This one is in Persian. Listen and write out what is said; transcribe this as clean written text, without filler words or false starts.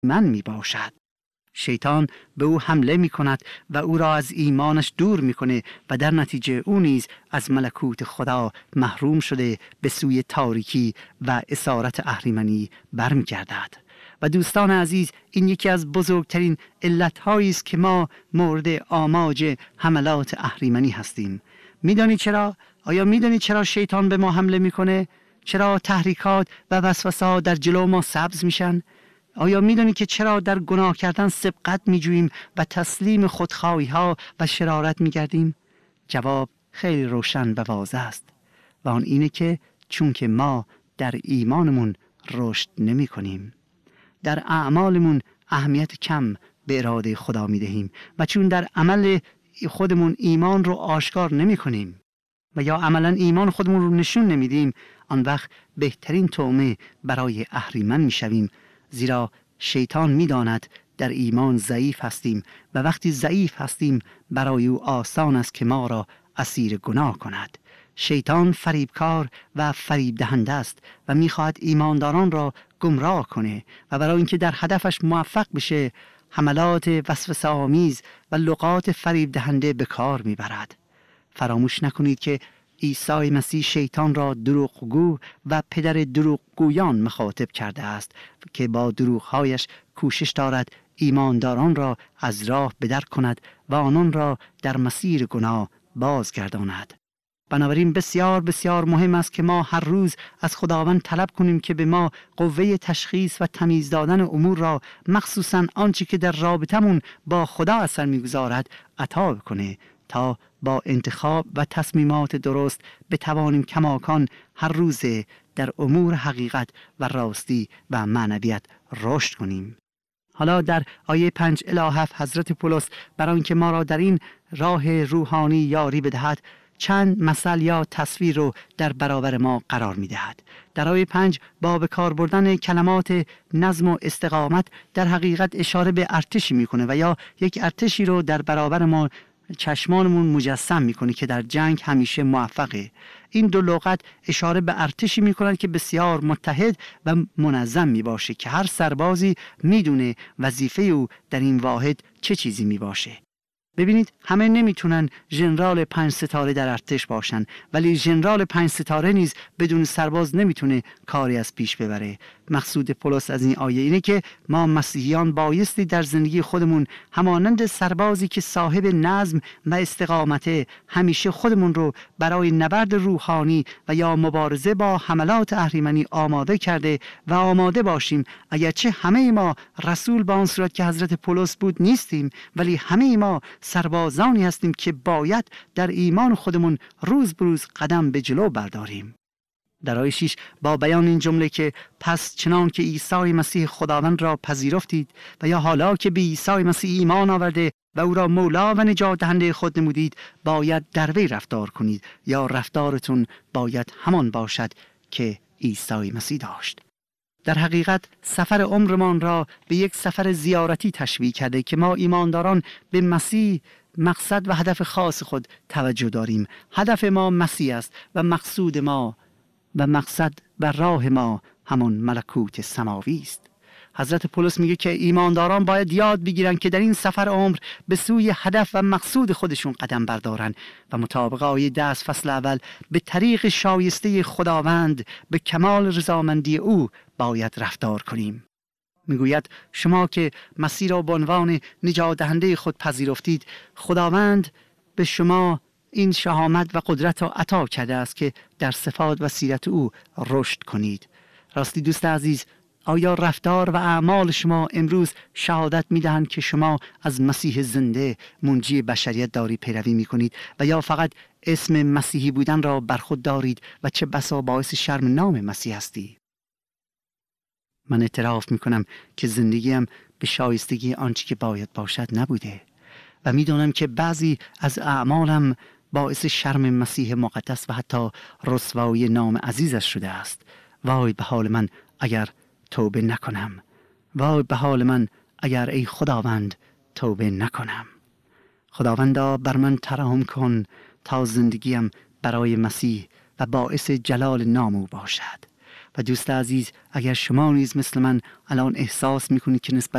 من می باشد. شیطان به او حمله می کند و او را از ایمانش دور می کنه و در نتیجه او نیز از ملکوت خدا محروم شده به سوی تاریکی و اسارت اهریمنی برمی گردد. و دوستان عزیز، این یکی از بزرگترین علت‌هایی است که ما مورد آماج حملات اهریمنی هستیم. میدانی چرا؟ آیا میدانی چرا شیطان به ما حمله میکنه؟ چرا تحریکات و وسوسه‌ها در جلو ما سبز میشن؟ آیا میدانی که چرا در گناه کردن سبقت میجوییم و تسلیم خودخواهی‌ها و شرارت میگردیم؟ جواب خیلی روشن و واضح است و آن اینه که چون که ما در ایمانمون رشد نمی کنیم، در اعمالمون اهمیت کم به اراده خدا می دهیم و چون در عمل خودمون ایمان رو آشکار نمی کنیم و یا عملا ایمان خودمون رو نشون نمیدیم، آن وقت بهترین طعمه برای اهریمن می شویم، زیرا شیطان می داند در ایمان ضعیف هستیم و وقتی ضعیف هستیم برای او آسان است که ما را اسیر گناه کند. شیطان فریبکار و فریب دهنده است و می‌خواهد ایمانداران را گمراه کنه و برای اینکه در هدفش موفق بشه حملات وسوسه آمیز و لغات فریب دهنده به کار میبرد. فراموش نکنید که عیسی مسیح شیطان را دروغگو و پدر دروغگویان مخاطب کرده است که با دروغهایش کوشش دارد ایمانداران را از راه بدر کند و آنان را در مسیر گناه بازگرداند. بنابراین بسیار بسیار مهم است که ما هر روز از خداوند طلب کنیم که به ما قوه تشخیص و تمیز دادن امور را، مخصوصاً آنچه که در رابطمون با خدا اثر می‌گذارد، عطا کنه تا با انتخاب و تصمیمات درست بتوانیم کماکان هر روز در امور حقیقت و راستی و معنویت رشد کنیم. حالا در آیه 5 الی 7 حضرت پولس برای اینکه ما را در این راه روحانی یاری بدهد چند مثل یا تصویر رو در برابر ما قرار می دهد. در آیه 5 با به کار بردن کلمات نظم و استقامت در حقیقت اشاره به ارتشی می کنه و یا یک ارتشی رو در برابر ما چشمانمون مجسم می کنه که در جنگ همیشه موفقه. این دو لغت اشاره به ارتشی می کنند که بسیار متحد و منظم می باشه که هر سربازی می دونه وظیفه او در این واحد چه چیزی می باشه. ببینید، همه نمیتونن ژنرال 5 ستاره در ارتش باشن، ولی ژنرال 5 ستاره نیز بدون سرباز نمیتونه کاری از پیش ببره. مقصود پولس از این آیه اینه که ما مسیحیان بایستی در زندگی خودمون همانند سربازی که صاحب نظم و استقامته همیشه خودمون رو برای نبرد روحانی و یا مبارزه با حملات اهریمنی آماده کرده و آماده باشیم. اگرچه همه ما رسول به آن صورت که حضرت پولس بود نیستیم، ولی همه ما سربازانی هستیم که باید در ایمان خودمون روز به روز قدم به جلو برداریم. در آیه 6 با بیان این جمله که پس چنان که عیسی مسیح خداوند را پذیرفتید و یا حالا که به عیسی مسیح ایمان آورده و او را مولا و نجات دهنده خود نمودید، باید در وی رفتار کنید، یا رفتارتون باید همان باشد که عیسی مسیح داشت. در حقیقت سفر عمرمان را به یک سفر زیارتی تشبیه کرده که ما ایمانداران به مسیح مقصد و هدف خاص خود توجه داریم. هدف ما مسیح است و مقصود ما و مقصد و راه ما همان ملکوت سماوی است. حضرت پولس میگه که ایمانداران باید یاد بگیرن که در این سفر عمر به سوی هدف و مقصود خودشون قدم بردارن و مطابق آیه 10 از فصل اول به طریق شایسته خداوند به کمال رضامندی او باید رفتار کنیم. میگوید شما که مسیح را به عنوان نجات دهنده خود پذیرفتید، خداوند به شما این شهامت و قدرت را عطا کرده است که در صفات و سیرت او رشد کنید. راستی دوست عزیز، آیا رفتار و اعمال شما امروز شهادت می‌دهند که شما از مسیح زنده منجی بشریت داری پیروی می‌کنید و یا فقط اسم مسیحی بودن را بر خود دارید و چه بسا باعث شرم نام مسیح هستی؟ من اعتراف می‌کنم که زندگیم به شایستگی آنچه که باید باشد نبوده و می‌دانم که بعضی از اعمالم باعث شرم مسیح مقدس و حتی رسوایی نام عزیزش شده است. وای به حال من اگر توبه نکنم، وای به حال من اگر ای خداوند توبه نکنم. خداوندا بر من ترحم کن تا زندگیم برای مسیح و باعث جلال نام او باشد. و دوست عزیز، اگر شما نیز مثل من الان احساس میکنید که نسبت